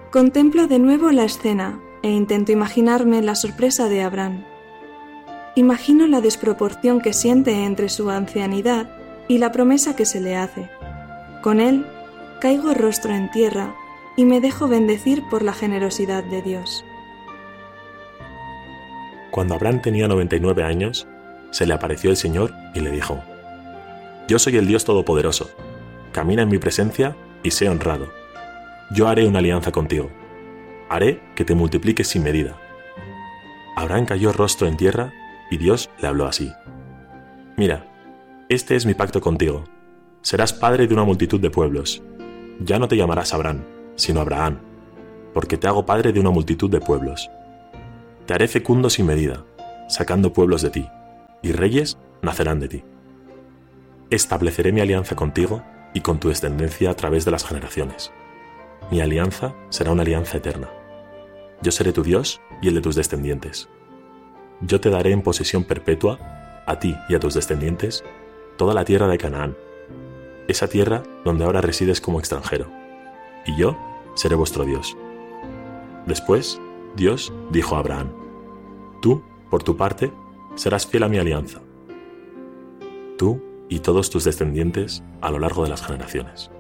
Contemplo de nuevo la escena e intento imaginarme la sorpresa de Abraham. Imagino la desproporción que siente entre su ancianidad y la promesa que se le hace. Con él, caigo rostro en tierra y me dejo bendecir por la generosidad de Dios. Cuando Abraham tenía 99 años, se le apareció el Señor y le dijo: Yo soy el Dios Todopoderoso, camina en mi presencia y sé honrado. Yo haré una alianza contigo, haré que te multipliques sin medida. Abraham cayó rostro en tierra y Dios le habló así: Mira, este es mi pacto contigo, serás padre de una multitud de pueblos. Ya no te llamarás Abraham, sino Abraham, porque te hago padre de una multitud de pueblos. Te haré fecundo sin medida, sacando pueblos de ti, y reyes nacerán de ti. Estableceré mi alianza contigo y con tu descendencia a través de las generaciones. Mi alianza será una alianza eterna. Yo seré tu Dios y el de tus descendientes. Yo te daré en posesión perpetua, a ti y a tus descendientes, toda la tierra de Canaán, esa tierra donde ahora resides como extranjero, y yo seré vuestro Dios. Después, Dios dijo a Abraham: Tú, por tu parte, serás fiel a mi alianza. Tú y todos tus descendientes a lo largo de las generaciones.